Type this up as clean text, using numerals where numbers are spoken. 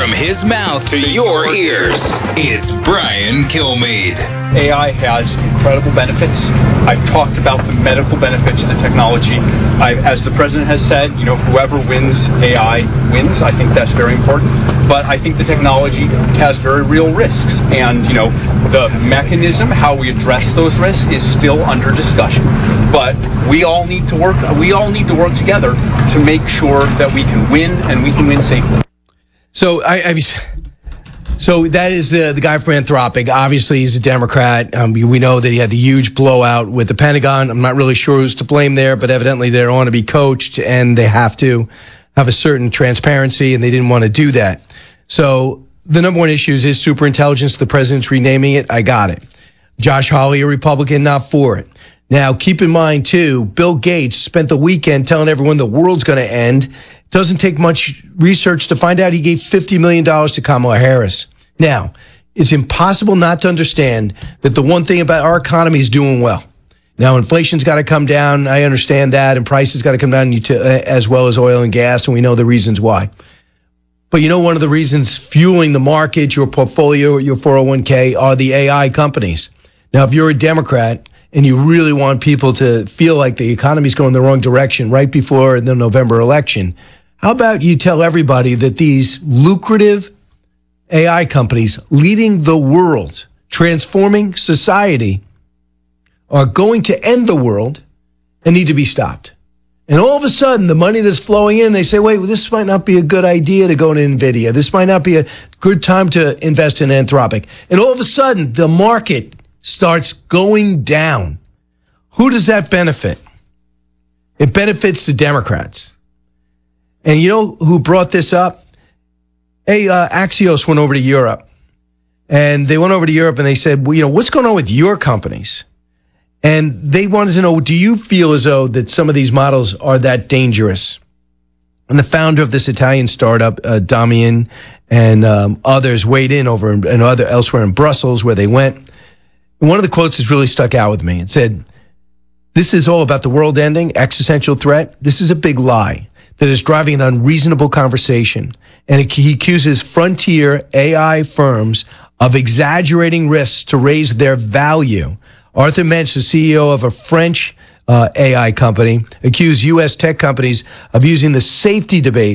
From his mouth to your ears, it's Brian Kilmeade. AI has incredible benefits. I've talked about the medical benefits of the technology. As the president has said, whoever wins AI wins. I think that's very important. But I think the technology has very real risks. And, the mechanism, how we address those risks is still under discussion. But we all need to work together to make sure that we can win and we can win safely. So So that is the guy from Anthropic. Obviously, he's a Democrat. We know that he had the huge blowout with the Pentagon. I'm not really sure who's to blame there, but evidently they want to be coached and they have to have a certain transparency, and they didn't want to do that. So the number one issue is superintelligence. The president's renaming it. I got it. Josh Hawley, a Republican, not for it. Now, keep in mind, too, Bill Gates spent the weekend telling everyone the world's going to end. It doesn't take much research to find out he gave $50 million to Kamala Harris. Now, it's impossible not to understand that the one thing about our economy is doing well. Now, inflation's got to come down. I understand that. And prices got to come down as well as oil and gas. And we know the reasons why. But one of the reasons fueling the market, your portfolio, your 401k, are the AI companies. Now, if you're a Democrat and you really want people to feel like the economy's going the wrong direction right before the November election, how about you tell everybody that these lucrative AI companies leading the world, transforming society, are going to end the world and need to be stopped. And all of a sudden, the money that's flowing in, they say, wait, this might not be a good idea to go to NVIDIA. This might not be a good time to invest in Anthropic. And all of a sudden, the market starts going down. Who does that benefit? It benefits the Democrats. And you know who brought this up? Axios went over to Europe. And they went over to Europe and they said, well, what's going on with your companies? And they wanted to know, do you feel as though that some of these models are that dangerous? And the founder of this Italian startup, Damian, and others weighed in over and elsewhere in Brussels where they went. And one of the quotes has really stuck out with me. It said, this is all about the world ending, existential threat. This is a big lie that is driving an unreasonable conversation. And he accuses frontier AI firms of exaggerating risks to raise their value. Arthur Mensch, the CEO of a French AI company, accused U.S. tech companies of using the safety debate